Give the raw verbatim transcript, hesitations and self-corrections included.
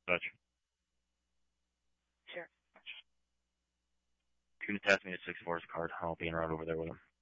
Dispatch. Sure. You can attach me to six four's card. I'll be in route over there with him.